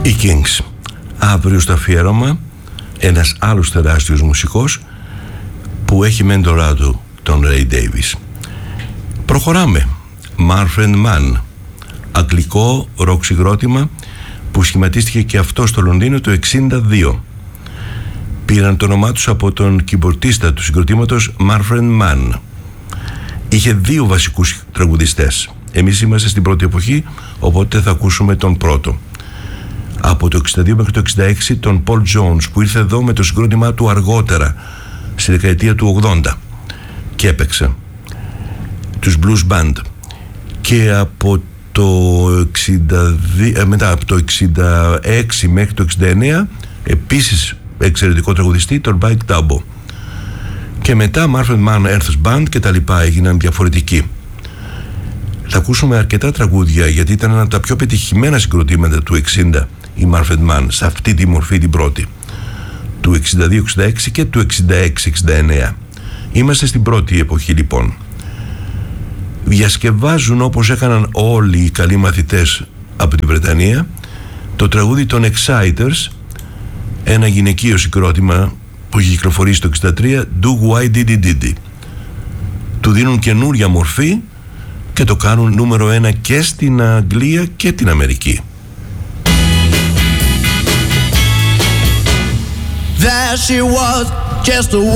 Οι Kings. Αύριο στο αφιέρωμα ένας άλλος τεράστιος μουσικός που έχει μέντορά του τον Ray Davies. Προχωράμε. Manfred Mann, αγγλικό ροκ συγκρότημα που σχηματίστηκε και αυτό στο Λονδίνο το 1962. Πήραν το όνομά τους από τον κιμπορτίστα του συγκροτήματος Manfred Mann. Είχε δύο βασικούς τραγουδιστές. Εμείς είμαστε στην πρώτη εποχή, οπότε θα ακούσουμε τον πρώτο. Από το 1962 μέχρι το 1966 τον Paul Jones, που ήρθε εδώ με το συγκρότημά του αργότερα στη δεκαετία του 80 και έπαιξε τους Blues Band. Και από το 62, μετά από το 66 μέχρι το 69 επίσης εξαιρετικό τραγουδιστή, τον Mike Tabo. Και μετά Manfred Mann Earth Band και τα λοιπά έγιναν διαφορετικοί. Θα ακούσουμε αρκετά τραγούδια, γιατί ήταν ένα από τα πιο πετυχημένα συγκροτήματα του 60 η Manfred Mann, σε αυτή τη μορφή την πρώτη, του 62-66 και του 66-69. Είμαστε στην πρώτη εποχή λοιπόν. Διασκευάζουν, όπως έκαναν όλοι οι καλοί μαθητές από τη Βρετανία, το τραγούδι των Exciters, ένα γυναικείο συγκρότημα που έχει κυκλοφορήσει το 63, Do Why Diddy Diddy. Του δίνουν καινούρια μορφή και το κάνουν νούμερο 1 και στην Αγγλία και την Αμερική. There she was, just a